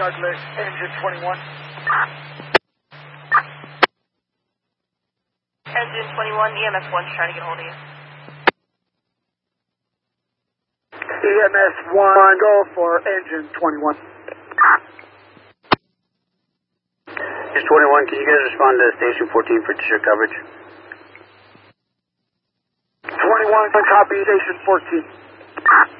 Douglas, engine 21. Engine 21, EMS 1's trying to get a hold of you. EMS 1, go for engine 21. It's 21, can you guys respond to station 14 for district coverage? 21, copy station 14.